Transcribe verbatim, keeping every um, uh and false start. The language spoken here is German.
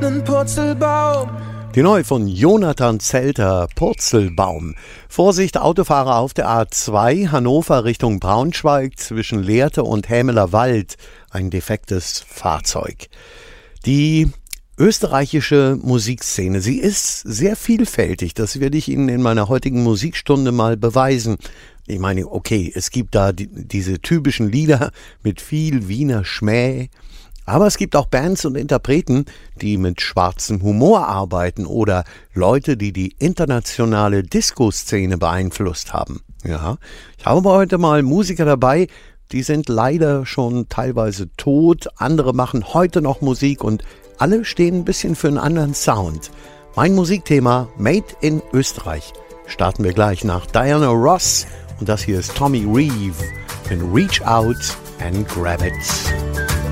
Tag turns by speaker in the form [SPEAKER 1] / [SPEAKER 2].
[SPEAKER 1] goldenen Purzelbaum.
[SPEAKER 2] Die neue von Jonathan Zelter, Purzelbaum. Vorsicht, Autofahrer auf der A zwei, Hannover Richtung Braunschweig, zwischen Lehrte und Hämeler Wald. Ein defektes Fahrzeug. Die österreichische Musikszene, sie ist sehr vielfältig. Das werde ich Ihnen in meiner heutigen Musikstunde mal beweisen. Ich meine, okay, es gibt da die, diese typischen Lieder mit viel Wiener Schmäh. Aber es gibt auch Bands und Interpreten, die mit schwarzem Humor arbeiten oder Leute, die die internationale Disco-Szene beeinflusst haben. Ja, ich habe heute mal Musiker dabei, die sind leider schon teilweise tot, andere machen heute noch Musik und alle stehen ein bisschen für einen anderen Sound. Mein Musikthema Made in Österreich. Starten wir gleich nach Diana Ross und das hier ist Tommy Reeve in Reach Out and Grab It.